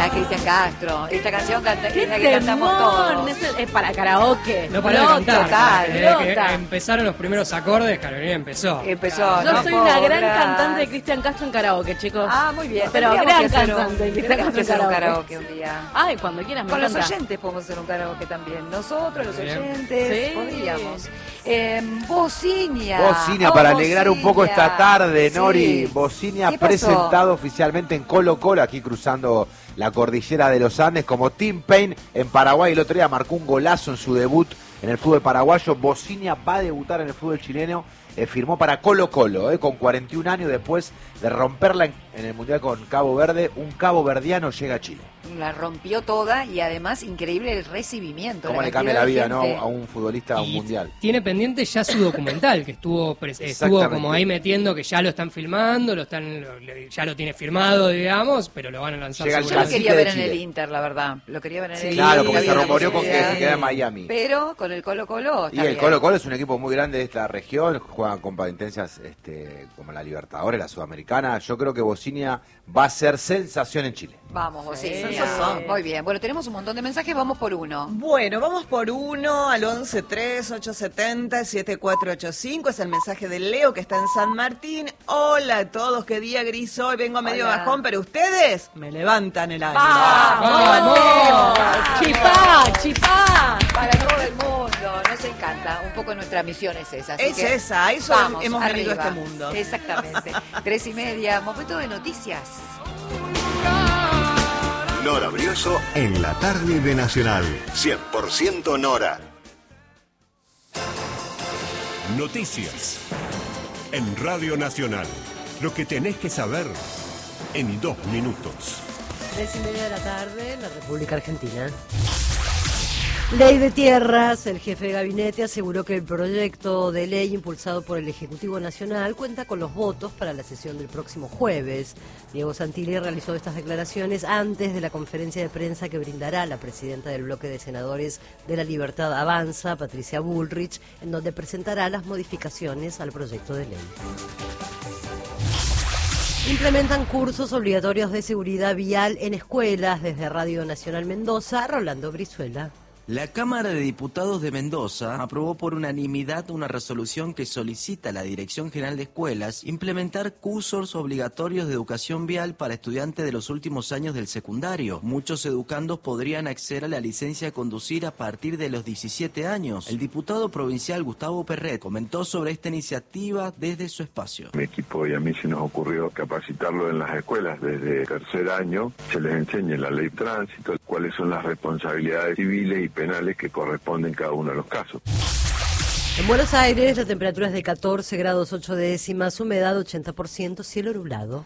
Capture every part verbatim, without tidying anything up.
a Cristian Castro. Esta canción canta, ¡Qué es la que cantamos todos. Es, el- es para karaoke. No paró de cantar. total, Desde que Lota. empezaron los primeros acordes, Carolina empezó. Empezó. Yo no soy una gran podrás. cantante de Cristian Castro en karaoke, chicos. Ah, muy bien. Pero Tendríamos gran que hacer un- cantante de Cristian tendríamos que Castro en hacer un karaoke. karaoke un día. Ay, cuando quieras, me Con los encanta. oyentes podemos hacer un karaoke también. Nosotros, los Bien. oyentes, Sí. podríamos. Eh, Bocinia. Bocinia, Oh, para alegrar un poco Bocinia. esta tarde, Sí. Nori. Bocinia ¿Qué pasó? presentado oficialmente en Colo Colo, aquí cruzando la cordillera de los Andes, como Tim Payne en Paraguay. El otro día marcó un golazo en su debut en el fútbol paraguayo. Bocinia va a debutar en el fútbol chileno. Eh, firmó para Colo Colo, eh, con cuarenta y un años después de romperla en, en el Mundial con Cabo Verde. Un cabo verdiano llega a Chile. La rompió toda y además increíble el recibimiento. ¿Cómo la le cambia cantidad la de vida, gente. no, a un futbolista a un Y mundial? Tiene pendiente ya su documental, que estuvo pres- estuvo Exactamente. como ahí metiendo que ya lo están filmando, lo están lo- le- ya lo tiene firmado, digamos, pero lo van a lanzar Llega el Yo lo seguramente. quería Cacique ver de en el Chile. Inter, la verdad. Lo quería ver en Sí, el Claro, Inter. porque se había la rumoreó con que posibilidad. se queda en Miami. Pero con el Colo Colo. Y el Colo Colo es un equipo muy grande de esta región, juegan competencias este, como la Libertadores, la Sudamericana. Yo creo que Bocinia va a ser sensación en Chile. Vamos, Bocinia. Sí. Muy bien. Bueno, tenemos un montón de mensajes, vamos por uno. Bueno, vamos por uno al once tres ocho siete cero siete cuatro ocho cinco. Es el mensaje de Leo que está en San Martín. Hola a todos, qué día gris hoy. Vengo medio Hola. bajón, pero ustedes me levantan el ánimo. ¡Vamos! ¡Vamos! ¡Chipá, chipá! Para todo el mundo, nos encanta. Un poco nuestra misión es esa. así Es que esa, a eso vamos, hemos venido a arriba. este mundo. Exactamente. Tres y media, momento de noticias. Nora Brioso en la tarde de Nacional. cien por ciento Nora. Noticias. En Radio Nacional. Lo que tenés que saber en dos minutos. Tres y media de la tarde en la República Argentina. Ley de tierras. El jefe de gabinete aseguró que el proyecto de ley impulsado por el Ejecutivo Nacional cuenta con los votos para la sesión del próximo jueves. Diego Santilli realizó estas declaraciones antes de la conferencia de prensa que brindará la presidenta del bloque de senadores de La Libertad Avanza, Patricia Bullrich, en donde presentará las modificaciones al proyecto de ley. Implementan cursos obligatorios de seguridad vial en escuelas. Desde Radio Nacional Mendoza, Rolando Brizuela. La Cámara de Diputados de Mendoza aprobó por unanimidad una resolución que solicita a la Dirección General de Escuelas implementar cursos obligatorios de educación vial para estudiantes de los últimos años del secundario. Muchos educandos podrían acceder a la licencia de conducir a partir de los diecisiete años. El diputado provincial Gustavo Perret comentó sobre esta iniciativa desde su espacio. Mi equipo y a mí se nos ocurrió capacitarlo en las escuelas desde tercer año, se les enseñe la ley de tránsito, cuáles son las responsabilidades civiles y penales que corresponden en cada uno de los casos. En Buenos Aires, la temperatura es de catorce grados ocho décimas, humedad ochenta por ciento, cielo nublado.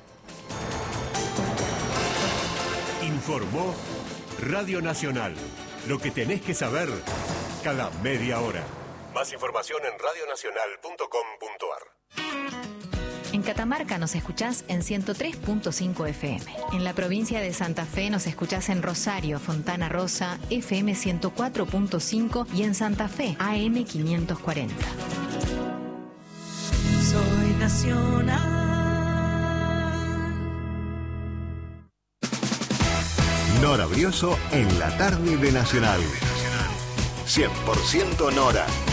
Informó Radio Nacional. Lo que tenés que saber cada media hora. Más información en radionacional punto com punto ar. En Catamarca nos escuchás en ciento tres punto cinco F M. En la provincia de Santa Fe nos escuchás en Rosario, Fontana Rosa, F M ciento cuatro punto cinco y en Santa Fe, A M quinientos cuarenta. Soy nacional. Nora Brioso en la tarde de Nacional. cien por ciento Nora.